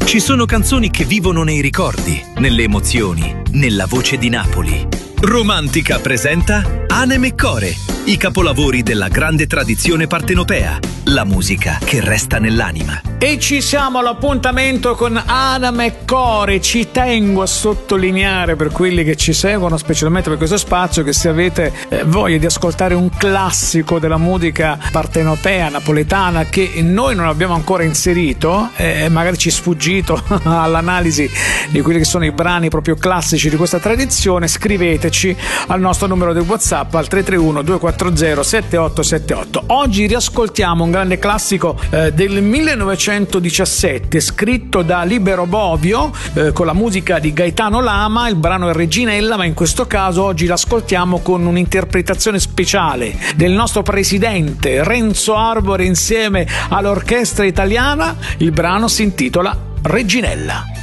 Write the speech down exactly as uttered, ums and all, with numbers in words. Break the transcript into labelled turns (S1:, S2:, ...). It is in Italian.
S1: Ci sono canzoni che vivono nei ricordi, nelle emozioni, nella voce di Napoli. Romantica presenta Hanem e Core, i capolavori della grande tradizione partenopea, la musica che resta nell'anima.
S2: E ci siamo all'appuntamento con Hanem e Core. Ci tengo a sottolineare, per quelli che ci seguono, specialmente per questo spazio, che se avete eh, voglia di ascoltare un classico della musica partenopea napoletana che noi non abbiamo ancora inserito, eh, magari ci è sfuggito all'analisi di quelli che sono i brani proprio classici di questa tradizione, scriveteci al nostro numero di WhatsApp al tre tre uno due quattro zero sette otto sette otto. Oggi riascoltiamo un grande classico eh, del millenovecentodiciassette, scritto da Libero Bovio eh, con la musica di Gaetano Lama. Il brano è Reginella, ma in questo caso oggi l'ascoltiamo con un'interpretazione speciale del nostro presidente Renzo Arbore insieme all'orchestra italiana. Il brano si intitola Reginella.